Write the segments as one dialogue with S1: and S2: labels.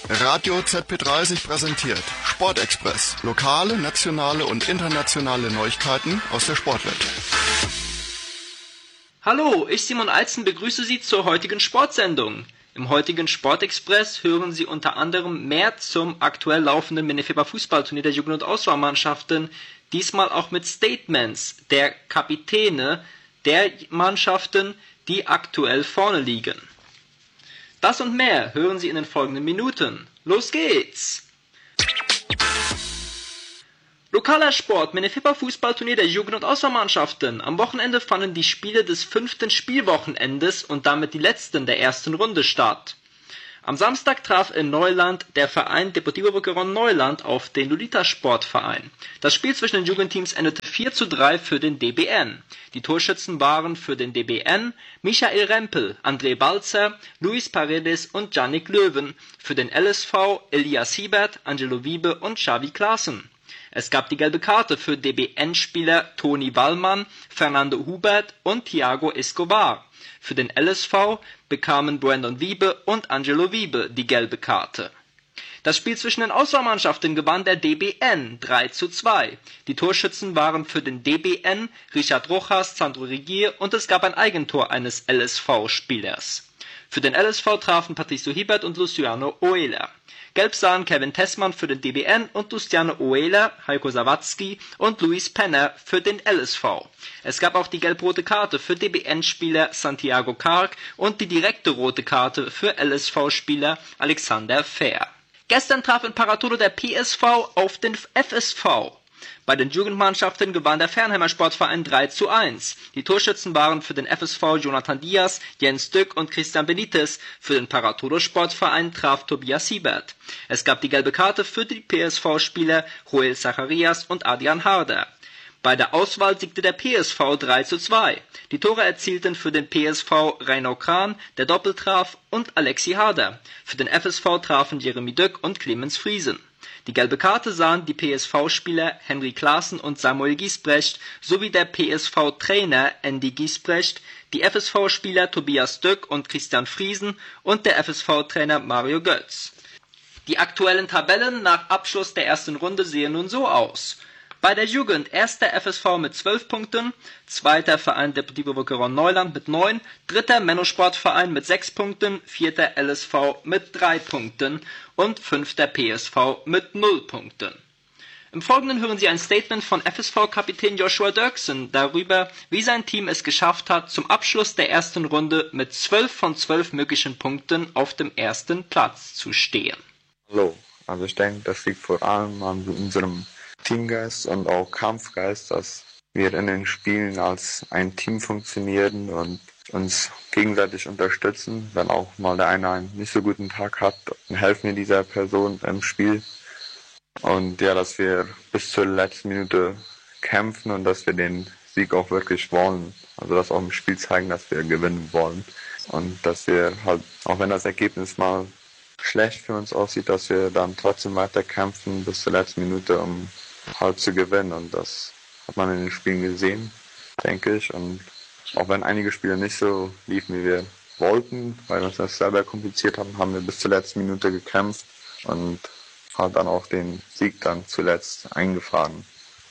S1: Radio ZP30 präsentiert Sportexpress. Lokale, nationale und internationale Neuigkeiten aus der Sportwelt.
S2: Hallo, ich Simon Eitzen begrüße Sie zur heutigen Sportsendung. Im heutigen Sportexpress hören Sie unter anderem mehr zum aktuell laufenden Minifeber-Fußballturnier der Jugend- und Auswahlmannschaften, diesmal auch mit Statements der Kapitäne der Mannschaften, die aktuell vorne liegen. Das und mehr hören Sie in den folgenden Minuten. Los geht's! Lokaler Sport, Minifeber-Fußballturnier der Jugend- und Auswahlmannschaften. Am Wochenende fanden die Spiele des 5. Spielwochenendes und damit die letzten der ersten Runde statt. Am Samstag traf in Neuland der Verein Deportivo Boquerón Neuland auf den Lolita Sportverein. Das Spiel zwischen den Jugendteams endete 4:3 für den DBN. Die Torschützen waren für den DBN Michael Rempel, André Balzer, Luis Paredes und Yannick Löwen, für den LSV Elias Hiebert, Angelo Wiebe und Xavi Klaassen. Es gab die gelbe Karte für DBN-Spieler Toni Wallmann, Fernando Hubert und Thiago Escobar. Für den LSV bekamen Brandon Wiebe und Angelo Wiebe die gelbe Karte. Das Spiel zwischen den Auswahlmannschaften gewann der DBN 3:2. Die Torschützen waren für den DBN Richard Rojas, Sandro Regier und es gab ein Eigentor eines LSV-Spielers. Für den LSV trafen Patricio Hiebert und Luciano Oehler. Gelb sahen Kevin Tessmann für den DBN und Luciano Oehler, Heiko Sawatzki und Luis Penner für den LSV. Es gab auch die gelb-rote Karte für DBN-Spieler Santiago Karg und die direkte rote Karte für LSV-Spieler Alexander Fehr. Gestern traf in Paratolo der PSV auf den FSV. Bei den Jugendmannschaften gewann der Fernheimer Sportverein 3:1. Die Torschützen waren für den FSV Jonathan Diaz, Jens Dück und Christian Benitez. Für den Paratolo Sportverein traf Tobias Siebert. Es gab die gelbe Karte für die PSV-Spieler Joel Zacharias und Adrian Harder. Bei der Auswahl siegte der PSV 3:2. Die Tore erzielten für den PSV Reino Kran, der Doppeltraf, und Alexi Harder. Für den FSV trafen Jeremy Dück und Clemens Friesen. Die gelbe Karte sahen die PSV-Spieler Henry Klaassen und Samuel Giesbrecht sowie der PSV-Trainer Andy Giesbrecht, die FSV-Spieler Tobias Dück und Christian Friesen und der FSV-Trainer Mario Götz. Die aktuellen Tabellen nach Abschluss der ersten Runde sehen nun so aus. Bei der Jugend erster FSV mit 12 Punkten, zweiter Verein Deportivo Boquerón Neuland mit 9, dritter Menno-Sportverein mit 6 Punkten, vierter LSV mit 3 Punkten und fünfter PSV mit 0 Punkten. Im Folgenden hören Sie ein Statement von FSV-Kapitän Joshua Dirksen darüber, wie sein Team es geschafft hat, zum Abschluss der ersten Runde mit 12 von 12 möglichen Punkten auf dem ersten Platz zu stehen.
S3: Hallo, also ich denke, das liegt vor allem an unserem Teamgeist und auch Kampfgeist, dass wir in den Spielen als ein Team funktionieren und uns gegenseitig unterstützen. Wenn auch mal der eine einen nicht so guten Tag hat, dann helfen wir dieser Person im Spiel. Und ja, dass wir bis zur letzten Minute kämpfen und dass wir den Sieg auch wirklich wollen. Also dass auch im Spiel zeigen, dass wir gewinnen wollen. Und dass wir halt, auch wenn das Ergebnis mal schlecht für uns aussieht, dass wir dann trotzdem weiter kämpfen bis zur letzten Minute, um halt zu gewinnen. Und das hat man in den Spielen gesehen, denke ich. Und auch wenn einige Spiele nicht so liefen, wie wir wollten, weil wir uns das selber kompliziert haben, haben wir bis zur letzten Minute gekämpft und halt dann auch den Sieg dann zuletzt eingefahren.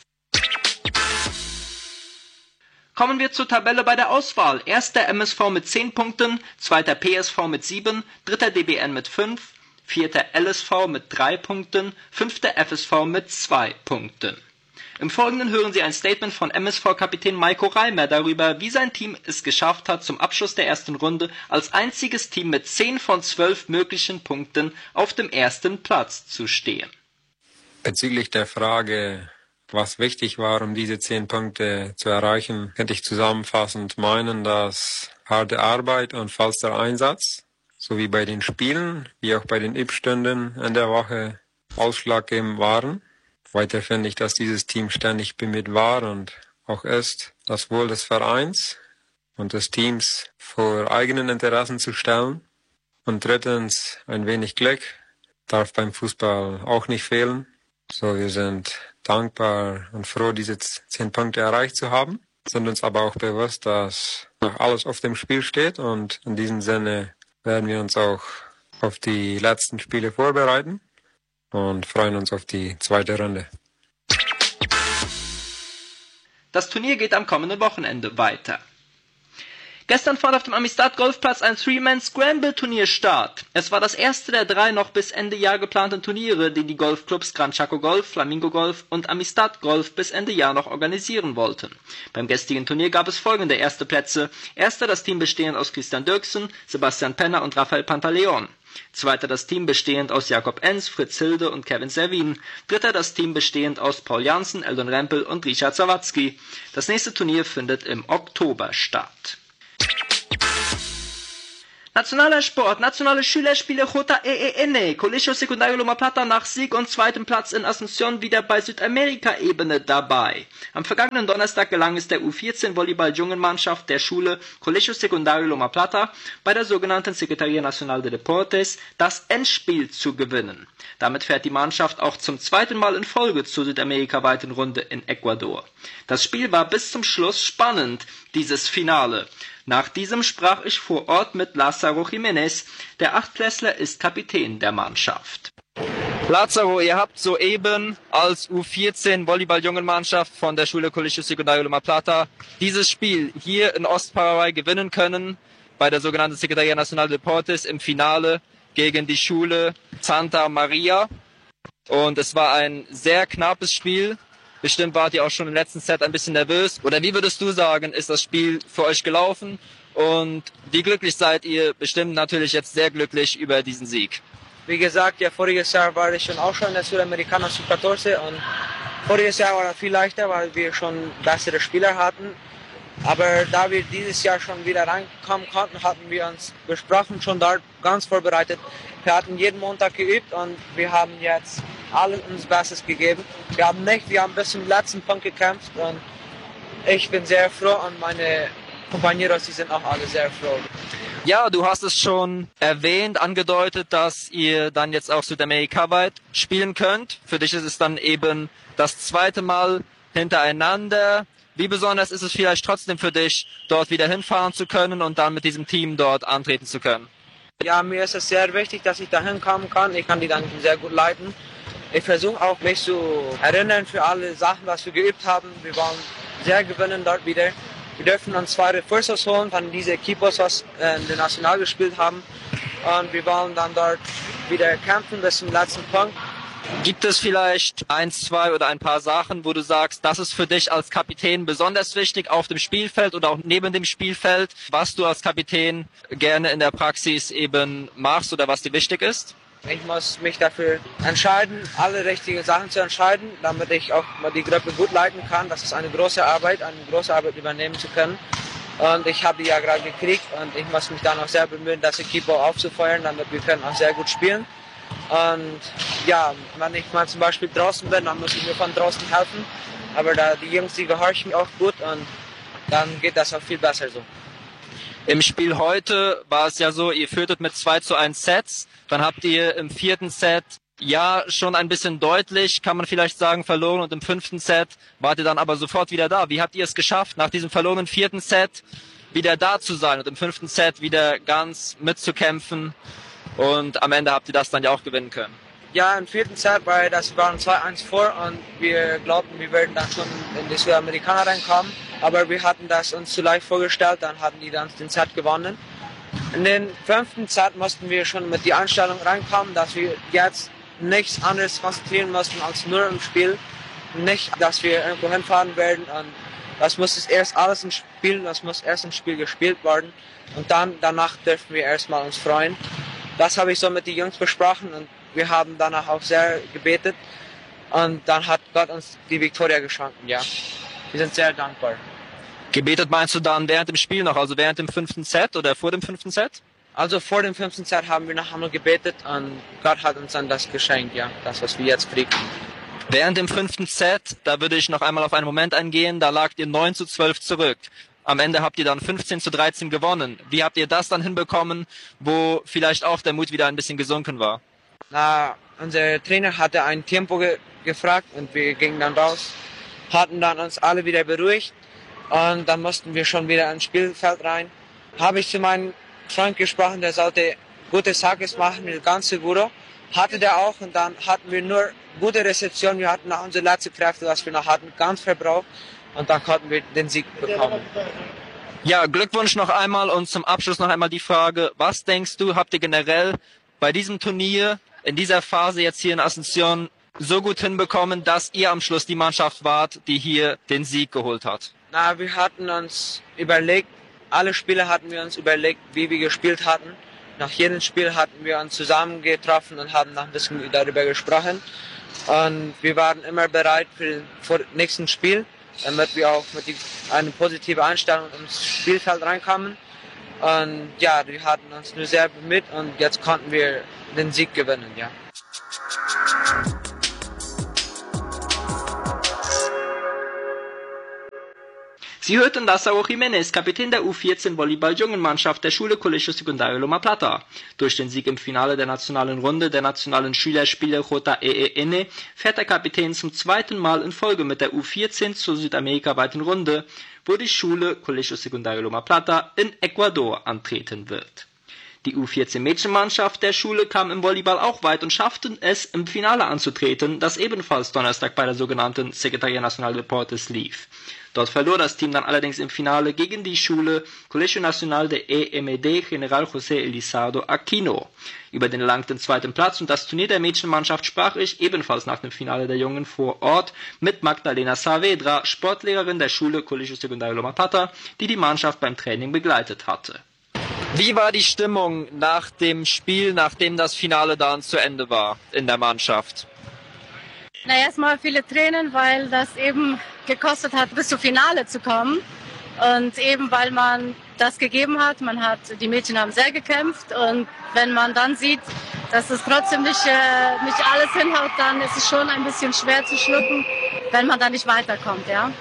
S2: Kommen wir zur Tabelle bei der Auswahl. Erster MSV mit 10 Punkten, zweiter PSV mit 7, dritter DBN mit 5, vierter LSV mit 3 Punkten, fünfter FSV mit 2 Punkten. Im Folgenden hören Sie ein Statement von MSV-Kapitän Maiko Reimer darüber, wie sein Team es geschafft hat, zum Abschluss der ersten Runde als einziges Team mit 10 von 12 möglichen Punkten auf dem ersten Platz zu stehen.
S4: Bezüglich der Frage, was wichtig war, um diese 10 Punkte zu erreichen, könnte ich zusammenfassend meinen, dass harte Arbeit und vollster Einsatz, sowie bei den Spielen, wie auch bei den Übstunden in der Woche, ausschlaggebend waren. Weiter finde ich, dass dieses Team ständig bemüht war und auch ist, das Wohl des Vereins und des Teams vor eigenen Interessen zu stellen. Und drittens, ein wenig Glück darf beim Fußball auch nicht fehlen. So, wir sind dankbar und froh, diese 10 Punkte erreicht zu haben, sind uns aber auch bewusst, dass noch alles auf dem Spiel steht und in diesem Sinne werden wir uns auch auf die letzten Spiele vorbereiten und freuen uns auf die zweite Runde.
S2: Das Turnier geht am kommenden Wochenende weiter. Gestern fand auf dem Amistad Golfplatz ein Three-Man-Scramble-Turnier statt. Es war das erste der 3 noch bis Ende Jahr geplanten Turniere, die die Golfclubs Gran Chaco Golf, Flamingo Golf und Amistad Golf bis Ende Jahr noch organisieren wollten. Beim gestrigen Turnier gab es folgende erste Plätze. Erster das Team bestehend aus Christian Dirksen, Sebastian Penner und Rafael Pantaleon. Zweiter das Team bestehend aus Jakob Enz, Fritz Hilde und Kevin Servin. Dritter das Team bestehend aus Paul Janssen, Eldon Rempel und Richard Sawatzki. Das nächste Turnier findet im Oktober statt. Nationaler Sport, nationale Schülerspiele JEEN, Colegio Secundario Loma Plata nach Sieg und zweitem Platz in Asunción wieder bei Südamerika-Ebene dabei. Am vergangenen Donnerstag gelang es der U14-Volleyball-Jungenmannschaft der Schule Colegio Secundario Loma Plata bei der sogenannten Secretaría Nacional de Deportes das Endspiel zu gewinnen. Damit fährt die Mannschaft auch zum zweiten Mal in Folge zur südamerikaweiten Runde in Ecuador. Das Spiel war bis zum Schluss spannend, dieses Finale. Nach diesem sprach ich vor Ort mit Lázaro Jiménez. Der Achtklässler ist Kapitän der Mannschaft. Lázaro, ihr habt soeben als U14-Volleyball-Jungenmannschaft von der Schule Colegio Secundario Loma Plata dieses Spiel hier in Ostparaguay gewinnen können, bei der sogenannten Secretaría Nacional de Deportes im Finale gegen die Schule Santa Maria. Und es war ein sehr knappes Spiel. Bestimmt wart ihr auch schon im letzten Set ein bisschen nervös. Oder wie würdest du sagen, ist das Spiel für euch gelaufen? Und wie glücklich seid ihr? Bestimmt natürlich jetzt sehr glücklich über diesen Sieg.
S5: Wie gesagt, ja, voriges Jahr war ich auch schon in der Sudamericana Sub-14 und voriges Jahr war das viel leichter, weil wir schon bessere Spieler hatten. Aber da wir dieses Jahr schon wieder reinkommen konnten, hatten wir uns besprochen, schon dort ganz vorbereitet. Wir hatten jeden Montag geübt und wir haben jetzt alles uns Bestes gegeben. Wir haben bis zum letzten Punkt gekämpft und ich bin sehr froh und meine Compañeros, die sind auch alle sehr froh.
S2: Ja, du hast es schon erwähnt, angedeutet, dass ihr dann jetzt auch südamerikaweit spielen könnt. Für dich ist es dann eben das zweite Mal hintereinander. Wie besonders ist es vielleicht trotzdem für dich, dort wieder hinfahren zu können und dann mit diesem Team dort antreten zu können?
S5: Ja, mir ist es sehr wichtig, dass ich da hinkommen kann. Ich kann die dann sehr gut leiten. Ich versuche auch, mich zu erinnern für alle Sachen, was wir geübt haben. Wir wollen sehr gewinnen dort wieder. Wir dürfen uns 2 Refuerzos holen von diesen Equipos, was in der National gespielt haben. Und wir wollen dann dort wieder kämpfen bis zum letzten Punkt.
S2: Gibt es vielleicht 1, 2 oder ein paar Sachen, wo du sagst, das ist für dich als Kapitän besonders wichtig auf dem Spielfeld oder auch neben dem Spielfeld, was du als Kapitän gerne in der Praxis eben machst oder was dir wichtig ist?
S5: Ich muss mich dafür entscheiden, alle richtigen Sachen zu entscheiden, damit ich auch die Gruppe gut leiten kann. Das ist eine große Arbeit übernehmen zu können. Und ich habe die ja gerade gekriegt und ich muss mich dann auch sehr bemühen, das Equipo aufzufeuern, damit wir können auch sehr gut spielen. Und ja, wenn ich mal zum Beispiel draußen bin, dann muss ich mir von draußen helfen. Aber da die Jungs, die gehorchen auch gut und dann geht das auch viel besser so.
S2: Im Spiel heute war es ja so, ihr führtet mit 2:1 Sets. Dann habt ihr im 4. Set ja schon ein bisschen deutlich, kann man vielleicht sagen, verloren. Und im 5. Set wart ihr dann aber sofort wieder da. Wie habt ihr es geschafft, nach diesem verlorenen 4. Set wieder da zu sein und im 5. Set wieder ganz mitzukämpfen? Und am Ende habt ihr das dann ja auch gewinnen können.
S5: Ja, im 4. Set waren 2:1 vor und wir glaubten, wir würden dann schon in die Südamerikaner reinkommen. Aber wir hatten das uns zu leicht vorgestellt, dann hatten die dann den Set gewonnen. In den 5. Set mussten wir schon mit die Einstellung reinkommen, dass wir jetzt nichts anderes konzentrieren mussten als nur im Spiel. Nicht, dass wir irgendwo hinfahren werden und das muss erst alles im Spiel gespielt werden und danach dürfen wir erstmal uns freuen. Das habe ich so mit den Jungs besprochen und wir haben danach auch sehr gebetet und dann hat Gott uns die Victoria geschenkt, ja. Wir sind sehr dankbar.
S2: Gebetet meinst du dann während dem Spiel noch, also während dem 5. Set oder vor dem 5. Set?
S5: Also vor dem 5. Set haben wir noch einmal gebetet und Gott hat uns dann das geschenkt, ja, das, was wir jetzt kriegen.
S2: Während dem 5. Set, da würde ich noch einmal auf einen Moment eingehen, da lagt ihr 9:12 zurück. Am Ende habt ihr dann 15:13 gewonnen. Wie habt ihr das dann hinbekommen, wo vielleicht auch der Mut wieder ein bisschen gesunken war?
S5: Unser Trainer hatte ein Tempo gefragt und wir gingen dann raus, hatten dann uns alle wieder beruhigt und dann mussten wir schon wieder ins Spielfeld rein. Habe ich zu meinem Freund gesprochen, der sollte gute Saches machen, die ganze Woche. Hatte der auch und dann hatten wir nur gute Rezeption. Wir hatten auch unsere letzten Kräfte, was wir noch hatten, ganz verbraucht und dann konnten wir den Sieg bekommen.
S2: Ja, Glückwunsch noch einmal und zum Abschluss noch einmal die Frage, was denkst du, habt ihr generell bei diesem Turnier, in dieser Phase jetzt hier in Asunción, so gut hinbekommen, dass ihr am Schluss die Mannschaft wart, die hier den Sieg geholt hat?
S5: Na, wir hatten uns überlegt, alle Spiele hatten wir uns überlegt, wie wir gespielt hatten. Nach jedem Spiel hatten wir uns zusammengetroffen und haben noch ein bisschen darüber gesprochen. Und wir waren immer bereit für das nächste Spiel, damit wir auch mit einer positiven Einstellung ins Spielfeld reinkommen. Und ja, wir hatten uns nur sehr bemüht und jetzt konnten wir den Sieg gewinnen, ja.
S2: Sie hörten das Saúl Jiménez, Kapitän der U14 Volleyball-Jungenmannschaft der Schule Colegio Secundario Loma Plata. Durch den Sieg im Finale der nationalen Runde der nationalen Schülerspiele JEEN fährt der Kapitän zum zweiten Mal in Folge mit der U14 zur südamerikaweiten Runde, wo die Schule Colegio Secundario Loma Plata in Ecuador antreten wird. Die U14-Mädchenmannschaft der Schule kam im Volleyball auch weit und schafften es, im Finale anzutreten, das ebenfalls Donnerstag bei der sogenannten Secretaría Nacional de Deportes lief. Dort verlor das Team dann allerdings im Finale gegen die Schule Colegio Nacional de EMD General José Elizardo Aquino. Über den erlangten zweiten Platz und das Turnier der Mädchenmannschaft sprach ich ebenfalls nach dem Finale der Jungen vor Ort mit Magdalena Saavedra, Sportlehrerin der Schule Colegio Secundario Loma Plata, die die Mannschaft beim Training begleitet hatte. Wie war die Stimmung nach dem Spiel, nachdem das Finale dann zu Ende war in der Mannschaft?
S6: Na, erstmal viele Tränen, weil das eben gekostet hat, bis zum Finale zu kommen. Und eben weil man das gegeben hat, die Mädchen haben sehr gekämpft. Und wenn man dann sieht, dass es trotzdem nicht alles hinhaut, dann ist es schon ein bisschen schwer zu schlucken, wenn man da nicht weiterkommt, ja.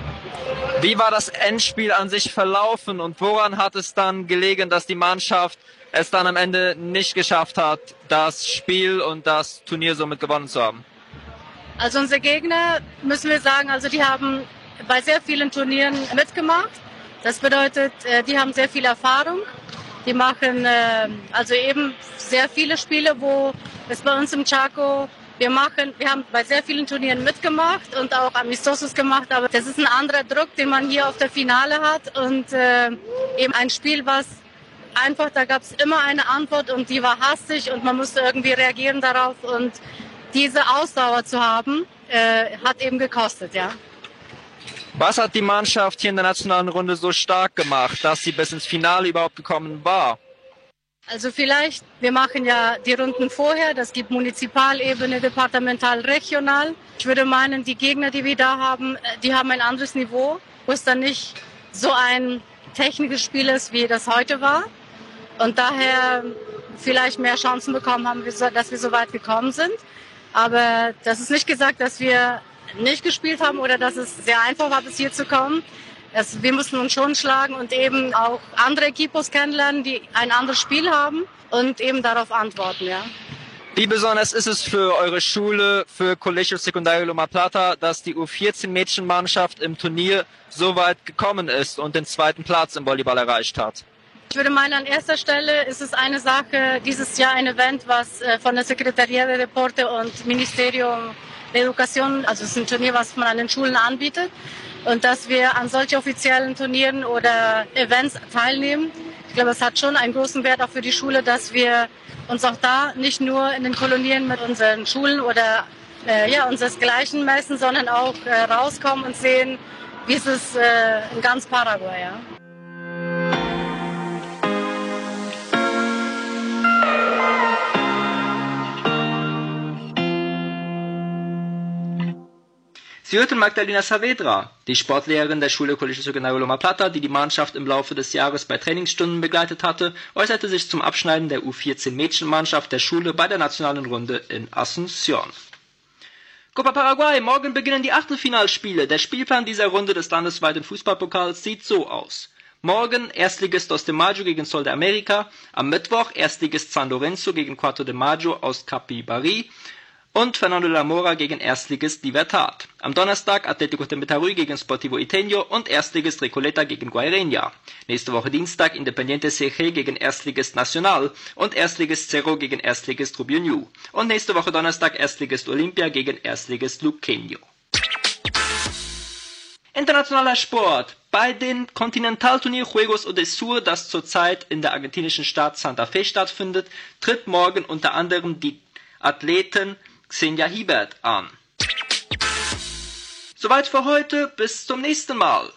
S2: Wie war das Endspiel an sich verlaufen und woran hat es dann gelegen, dass die Mannschaft es dann am Ende nicht geschafft hat, das Spiel und das Turnier somit gewonnen zu haben?
S6: Also unsere Gegner, müssen wir sagen, also die haben bei sehr vielen Turnieren mitgemacht. Das bedeutet, die haben sehr viel Erfahrung. Die machen also eben sehr viele Spiele, wo es bei uns im Chaco wir haben bei sehr vielen Turnieren mitgemacht und auch Amistosos gemacht, aber das ist ein anderer Druck, den man hier auf der Finale hat und eben ein Spiel, was einfach, da gab es immer eine Antwort und die war hastig und man musste irgendwie reagieren darauf und diese Ausdauer zu haben, hat eben gekostet, ja.
S2: Was hat die Mannschaft hier in der nationalen Runde so stark gemacht, dass sie bis ins Finale überhaupt gekommen war?
S6: Also vielleicht, wir machen ja die Runden vorher, das gibt Munizipalebene, departemental, regional. Ich würde meinen, die Gegner, die wir da haben, die haben ein anderes Niveau, wo es dann nicht so ein technisches Spiel ist, wie das heute war. Und daher vielleicht mehr Chancen bekommen haben, dass wir so weit gekommen sind. Aber das ist nicht gesagt, dass wir nicht gespielt haben oder dass es sehr einfach war, bis hier zu kommen. Wir mussten uns schon schlagen und eben auch andere Equipos kennenlernen, die ein anderes Spiel haben und eben darauf antworten, ja.
S2: Wie besonders ist es für eure Schule, für Colegio Secundario Loma Plata, dass die U14-Mädchenmannschaft im Turnier so weit gekommen ist und den zweiten Platz im Volleyball erreicht hat?
S6: Ich würde meinen, an erster Stelle ist es eine Sache, dieses Jahr ein Event, was von der Secretaría de Deporte und Ministerium de Educación, also es ist ein Turnier, was man an den Schulen anbietet. Und dass wir an solchen offiziellen Turnieren oder Events teilnehmen. Ich glaube, es hat schon einen großen Wert auch für die Schule, dass wir uns auch da nicht nur in den Kolonien mit unseren Schulen oder unseresgleichen messen, sondern auch rauskommen und sehen, wie es ist in ganz Paraguay. Ja.
S2: Sie hörten Magdalena Saavedra, die Sportlehrerin der Schule Colegio Secundario Loma Plata, die die Mannschaft im Laufe des Jahres bei Trainingsstunden begleitet hatte, äußerte sich zum Abschneiden der U14-Mädchenmannschaft der Schule bei der nationalen Runde in Asunción. Copa Paraguay, morgen beginnen die Achtelfinalspiele. Der Spielplan dieser Runde des landesweiten Fußballpokals sieht so aus. Morgen Erstligist Dos de Mayo gegen Sol de América, am Mittwoch Erstligist San Lorenzo gegen Cuatro de Mayo aus Capibari, und Fernando de la Mora gegen Erstligist Libertad. Am Donnerstag Atlético de Metarui gegen Sportivo Iteño und Erstligist Recoleta gegen Guaireña. Nächste Woche Dienstag Independiente CG gegen Erstligist Nacional und Erstligist Cerro gegen Erstligist Rubio Ñu. Und nächste Woche Donnerstag Erstligist Olimpia gegen Erstligist Luqueño. Internationaler Sport. Bei den Kontinentalturnier Juegos Odesur, das zurzeit in der argentinischen Stadt Santa Fe stattfindet, tritt morgen unter anderem die Athletin Xenia Hibert an. Soweit für heute, bis zum nächsten Mal.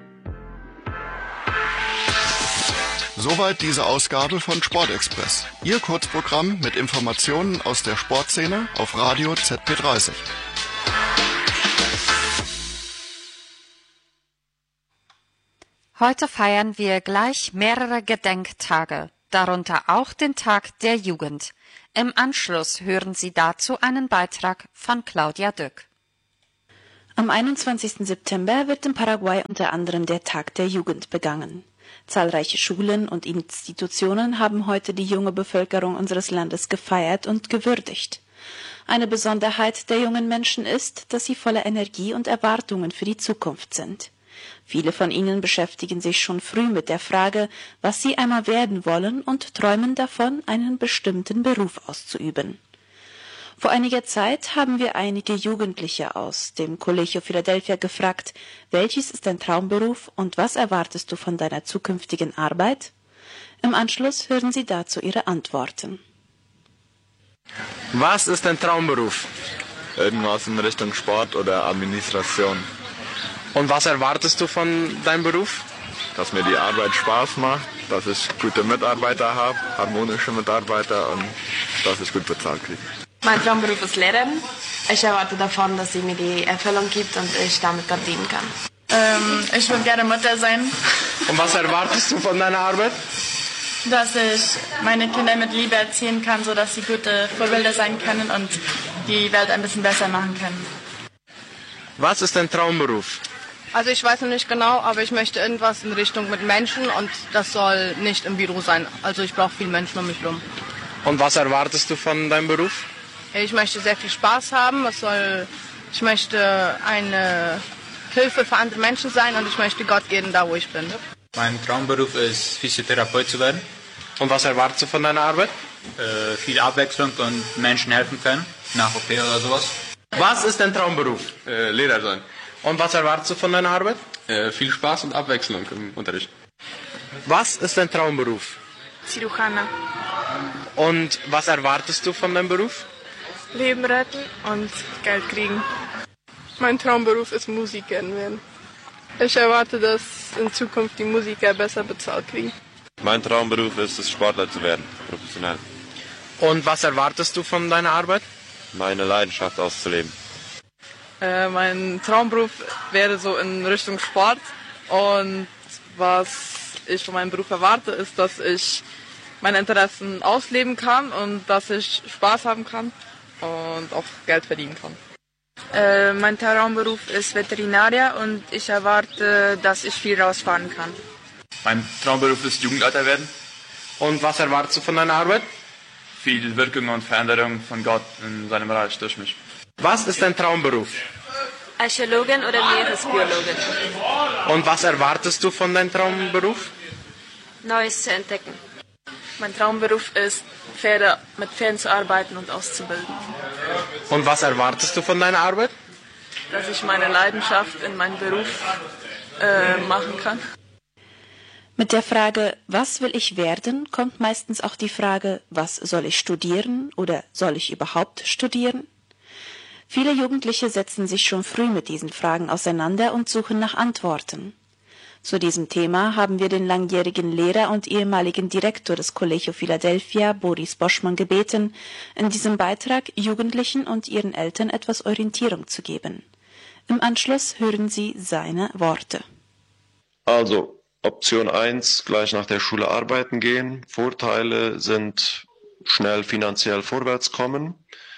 S1: Soweit diese Ausgabe von Sportexpress. Ihr Kurzprogramm mit Informationen aus der Sportszene auf Radio ZP30.
S7: Heute feiern wir gleich mehrere Gedenktage, darunter auch den Tag der Jugend. Im Anschluss hören Sie dazu einen Beitrag von Claudia Dück.
S8: Am 21. September wird in Paraguay unter anderem der Tag der Jugend begangen. Zahlreiche Schulen und Institutionen haben heute die junge Bevölkerung unseres Landes gefeiert und gewürdigt. Eine Besonderheit der jungen Menschen ist, dass sie voller Energie und Erwartungen für die Zukunft sind. Viele von ihnen beschäftigen sich schon früh mit der Frage, was sie einmal werden wollen und träumen davon, einen bestimmten Beruf auszuüben. Vor einiger Zeit haben wir einige Jugendliche aus dem Colegio Philadelphia gefragt, welches ist dein Traumberuf und was erwartest du von deiner zukünftigen Arbeit? Im Anschluss hören Sie dazu ihre Antworten.
S9: Was ist dein Traumberuf?
S3: Irgendwas in Richtung Sport oder Administration.
S9: Und was erwartest du von deinem Beruf?
S3: Dass mir die Arbeit Spaß macht, dass ich gute Mitarbeiter habe, harmonische Mitarbeiter und dass ich gut bezahlt kriege.
S10: Mein Traumberuf ist Lehrerin. Ich erwarte davon, dass sie mir die Erfüllung gibt und ich damit Gott dienen kann.
S11: Ich würde gerne Mutter sein.
S9: Und was erwartest du von deiner Arbeit?
S11: Dass ich meine Kinder mit Liebe erziehen kann, sodass sie gute Vorbilder sein können und die Welt ein bisschen besser machen können.
S9: Was ist dein Traumberuf?
S12: Also ich weiß noch nicht genau, aber ich möchte irgendwas in Richtung mit Menschen und das soll nicht im Büro sein. Also ich brauche viele Menschen um mich herum.
S9: Und was erwartest du von deinem Beruf?
S12: Ich möchte sehr viel Spaß haben. Ich möchte eine Hilfe für andere Menschen sein und ich möchte Gott geben, da wo ich bin.
S13: Mein Traumberuf ist, Physiotherapeut zu werden.
S9: Und was erwartest du von deiner Arbeit?
S13: Viel Abwechslung und Menschen helfen können, nach OP oder sowas.
S9: Was ist dein Traumberuf?
S14: Lehrer sein.
S9: Und was erwartest du von deiner Arbeit?
S14: Viel Spaß und Abwechslung im Unterricht.
S9: Was ist dein Traumberuf?
S15: Cirujana.
S9: Und was erwartest du von deinem Beruf?
S15: Leben retten und Geld kriegen. Mein Traumberuf ist Musikerin werden. Ich erwarte, dass in Zukunft die Musiker besser bezahlt kriegen.
S14: Mein Traumberuf ist es, Sportler zu werden, professionell.
S9: Und was erwartest du von deiner Arbeit?
S14: Meine Leidenschaft auszuleben.
S16: Mein Traumberuf wäre so in Richtung Sport und was ich von meinem Beruf erwarte, ist, dass ich meine Interessen ausleben kann und dass ich Spaß haben kann und auch Geld verdienen kann.
S15: Mein Traumberuf ist Veterinarier und ich erwarte, dass ich viel rausfahren kann.
S14: Mein Traumberuf ist Jugendleiter werden.
S9: Und was erwartest du von deiner Arbeit?
S14: Viel Wirkung und Veränderung von Gott in seinem Reich durch mich.
S9: Was ist dein Traumberuf?
S10: Archäologin oder Meeresbiologin.
S9: Und was erwartest du von deinem Traumberuf?
S10: Neues zu entdecken.
S15: Mein Traumberuf ist, mit Pferden zu arbeiten und auszubilden.
S9: Und was erwartest du von deiner Arbeit?
S15: Dass ich meine Leidenschaft in meinen Beruf machen kann.
S8: Mit der Frage, was will ich werden, kommt meistens auch die Frage, was soll ich studieren oder soll ich überhaupt studieren? Viele Jugendliche setzen sich schon früh mit diesen Fragen auseinander und suchen nach Antworten. Zu diesem Thema haben wir den langjährigen Lehrer und ehemaligen Direktor des Colegio Philadelphia, Boris Boschmann, gebeten, in diesem Beitrag Jugendlichen und ihren Eltern etwas Orientierung zu geben. Im Anschluss hören Sie seine Worte.
S17: Also, Option 1, gleich nach der Schule arbeiten gehen. Vorteile sind schnell finanziell vorwärts kommen.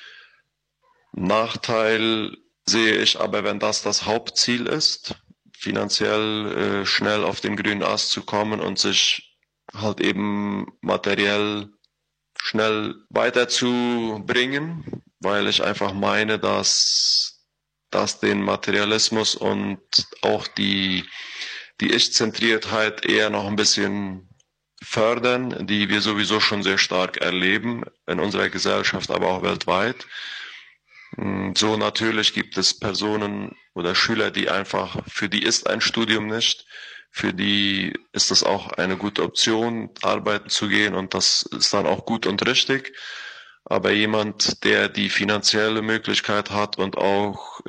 S17: Nachteil sehe ich aber, wenn das Hauptziel ist, finanziell schnell auf den grünen Ast zu kommen und sich halt eben materiell schnell weiterzubringen, weil ich einfach meine, dass den Materialismus und auch die Ich-Zentriertheit eher noch ein bisschen fördern, die wir sowieso schon sehr stark erleben in unserer Gesellschaft, aber auch weltweit. So natürlich gibt es Personen oder Schüler, die einfach, für die ist ein Studium nicht, für die ist es auch eine gute Option, arbeiten zu gehen, und das ist dann auch gut und richtig. Aber jemand, der die finanzielle Möglichkeit hat und auch,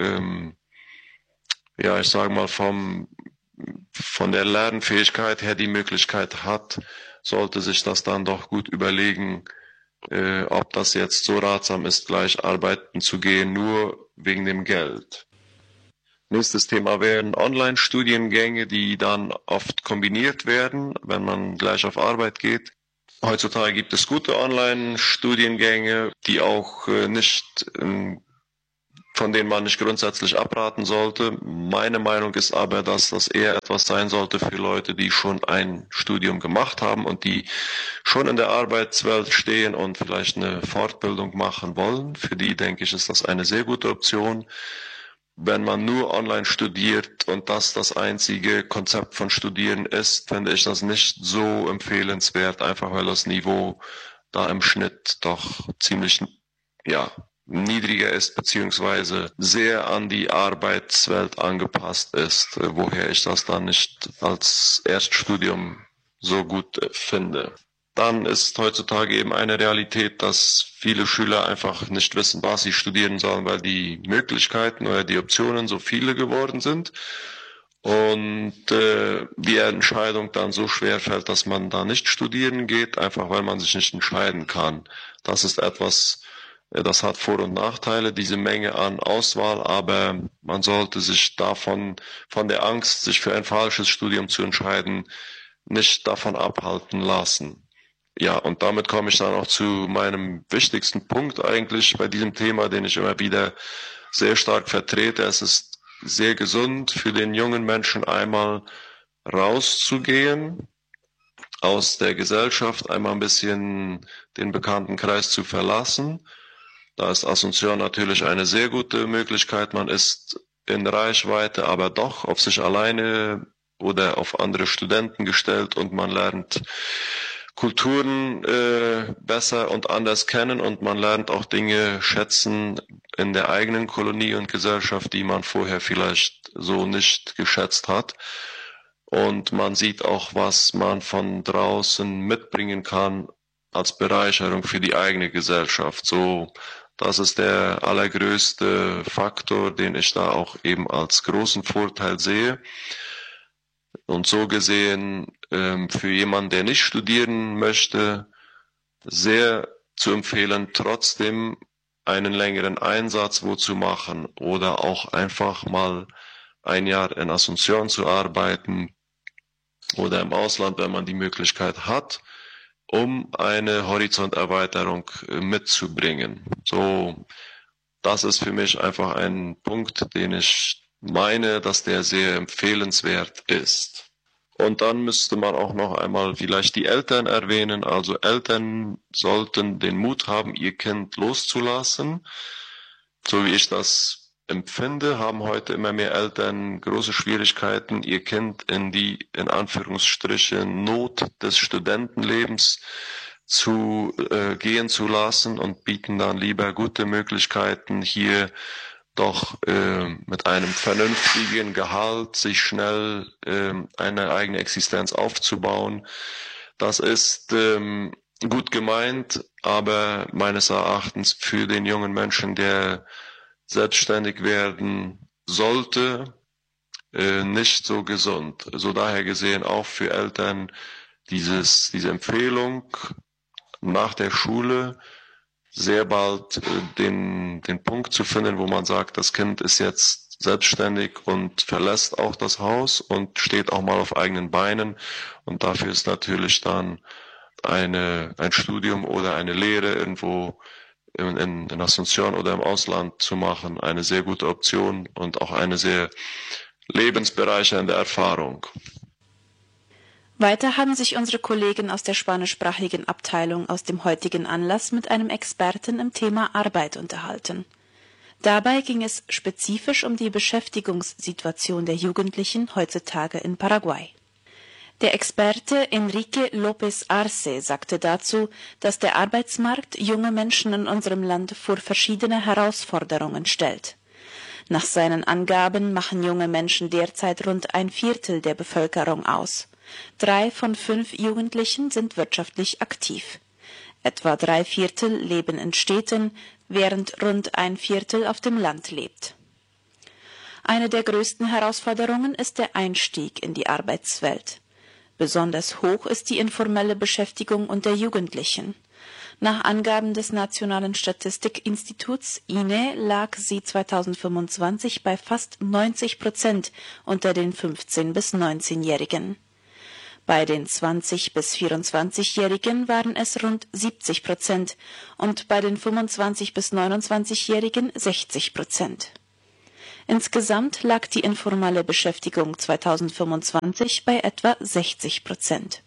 S17: ich sage mal, von der Lernfähigkeit her die Möglichkeit hat, sollte sich das dann doch gut überlegen, ob das jetzt so ratsam ist, gleich arbeiten zu gehen, nur wegen dem Geld. Nächstes Thema wären Online-Studiengänge, die dann oft kombiniert werden, wenn man gleich auf Arbeit geht. Heutzutage gibt es gute Online-Studiengänge, die auch von denen man nicht grundsätzlich abraten sollte. Meine Meinung ist aber, dass das eher etwas sein sollte für Leute, die schon ein Studium gemacht haben und die schon in der Arbeitswelt stehen und vielleicht eine Fortbildung machen wollen. Für die, denke ich, ist das eine sehr gute Option. Wenn man nur online studiert und das einzige Konzept von Studieren ist, finde ich das nicht so empfehlenswert, einfach weil das Niveau da im Schnitt doch ziemlich, niedriger ist, beziehungsweise sehr an die Arbeitswelt angepasst ist, woher ich das dann nicht als Erststudium so gut finde. Dann ist heutzutage eben eine Realität, dass viele Schüler einfach nicht wissen, was sie studieren sollen, weil die Möglichkeiten oder die Optionen so viele geworden sind und die Entscheidung dann so schwer fällt, dass man da nicht studieren geht, einfach weil man sich nicht entscheiden kann. Das ist etwas, das hat Vor- und Nachteile, diese Menge an Auswahl, aber man sollte sich von der Angst, sich für ein falsches Studium zu entscheiden, nicht davon abhalten lassen. Ja, und damit komme ich dann auch zu meinem wichtigsten Punkt eigentlich bei diesem Thema, den ich immer wieder sehr stark vertrete. Es ist sehr gesund für den jungen Menschen, einmal rauszugehen aus der Gesellschaft, einmal ein bisschen den bekannten Kreis zu verlassen. Da ist Asunción natürlich eine sehr gute Möglichkeit. Man ist in Reichweite, aber doch auf sich alleine oder auf andere Studenten gestellt, und man lernt Kulturen besser und anders kennen, und man lernt auch Dinge schätzen in der eigenen Kolonie und Gesellschaft, die man vorher vielleicht so nicht geschätzt hat. Und man sieht auch, was man von draußen mitbringen kann als Bereicherung für die eigene Gesellschaft. So, das ist der allergrößte Faktor, den ich da auch eben als großen Vorteil sehe. Und so gesehen, für jemanden, der nicht studieren möchte, sehr zu empfehlen, trotzdem einen längeren Einsatz zu machen oder auch einfach mal ein Jahr in Asunción zu arbeiten oder im Ausland, wenn man die Möglichkeit hat, um eine Horizonterweiterung mitzubringen. So, das ist für mich einfach ein Punkt, den ich meine, dass der sehr empfehlenswert ist. Und dann müsste man auch noch einmal vielleicht die Eltern erwähnen. Also Eltern sollten den Mut haben, ihr Kind loszulassen. So wie ich das empfinde, haben heute immer mehr Eltern große Schwierigkeiten, ihr Kind in die, in Anführungsstrichen, Not des Studentenlebens gehen zu lassen und bieten dann lieber gute Möglichkeiten, hier doch mit einem vernünftigen Gehalt sich schnell eine eigene Existenz aufzubauen. Das ist gut gemeint, aber meines Erachtens für den jungen Menschen, der selbstständig werden sollte, nicht so gesund. So daher gesehen auch für Eltern diese Empfehlung nach der Schule sehr bald den Punkt zu finden, wo man sagt, das Kind ist jetzt selbstständig und verlässt auch das Haus und steht auch mal auf eigenen Beinen. Und dafür ist natürlich dann ein Studium oder eine Lehre irgendwo in Asunción oder im Ausland zu machen eine sehr gute Option und auch eine sehr lebensbereichernde Erfahrung.
S8: Weiter haben sich unsere Kollegen aus der spanischsprachigen Abteilung aus dem heutigen Anlass mit einem Experten im Thema Arbeit unterhalten. Dabei ging es spezifisch um die Beschäftigungssituation der Jugendlichen heutzutage in Paraguay. Der Experte Enrique López Arce sagte dazu, dass der Arbeitsmarkt junge Menschen in unserem Land vor verschiedene Herausforderungen stellt. Nach seinen Angaben machen junge Menschen derzeit rund 1/4 der Bevölkerung aus. 3 von 5 Jugendlichen sind wirtschaftlich aktiv. Etwa 3/4 leben in Städten, während rund 1/4 auf dem Land lebt. Eine der größten Herausforderungen ist der Einstieg in die Arbeitswelt. Besonders hoch ist die informelle Beschäftigung unter Jugendlichen. Nach Angaben des Nationalen Statistikinstituts INE lag sie 2025 bei fast 90% unter den 15- bis 19-Jährigen. Bei den 20- bis 24-Jährigen waren es rund 70% und bei den 25- bis 29-Jährigen 60%. Insgesamt lag die informale Beschäftigung 2025 bei etwa 60%.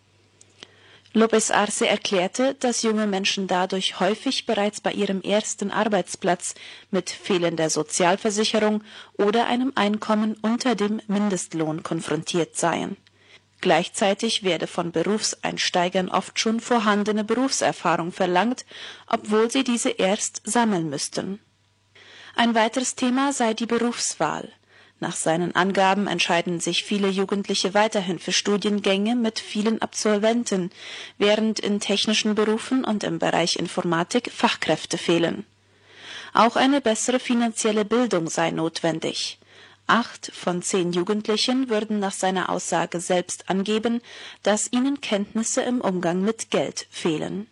S8: López Arce erklärte, dass junge Menschen dadurch häufig bereits bei ihrem ersten Arbeitsplatz mit fehlender Sozialversicherung oder einem Einkommen unter dem Mindestlohn konfrontiert seien. Gleichzeitig werde von Berufseinsteigern oft schon vorhandene Berufserfahrung verlangt, obwohl sie diese erst sammeln müssten. Ein weiteres Thema sei die Berufswahl. Nach seinen Angaben entscheiden sich viele Jugendliche weiterhin für Studiengänge mit vielen Absolventen, während in technischen Berufen und im Bereich Informatik Fachkräfte fehlen. Auch eine bessere finanzielle Bildung sei notwendig. 8 von 10 Jugendlichen würden nach seiner Aussage selbst angeben, dass ihnen Kenntnisse im Umgang mit Geld fehlen.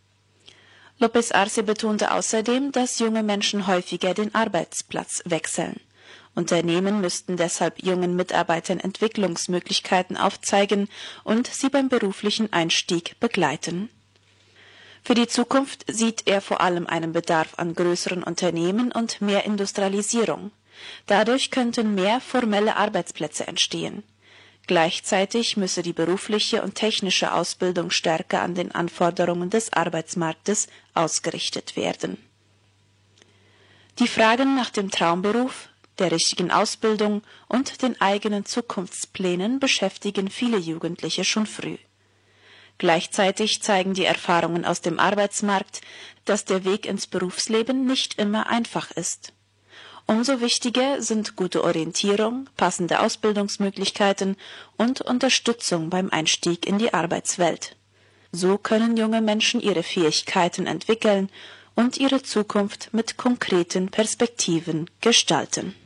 S8: López Arce betonte außerdem, dass junge Menschen häufiger den Arbeitsplatz wechseln. Unternehmen müssten deshalb jungen Mitarbeitern Entwicklungsmöglichkeiten aufzeigen und sie beim beruflichen Einstieg begleiten. Für die Zukunft sieht er vor allem einen Bedarf an größeren Unternehmen und mehr Industrialisierung. Dadurch könnten mehr formelle Arbeitsplätze entstehen. Gleichzeitig müsse die berufliche und technische Ausbildung stärker an den Anforderungen des Arbeitsmarktes ausgerichtet werden. Die Fragen nach dem Traumberuf, der richtigen Ausbildung und den eigenen Zukunftsplänen beschäftigen viele Jugendliche schon früh. Gleichzeitig zeigen die Erfahrungen aus dem Arbeitsmarkt, dass der Weg ins Berufsleben nicht immer einfach ist. Umso wichtiger sind gute Orientierung, passende Ausbildungsmöglichkeiten und Unterstützung beim Einstieg in die Arbeitswelt. So können junge Menschen ihre Fähigkeiten entwickeln und ihre Zukunft mit konkreten Perspektiven gestalten.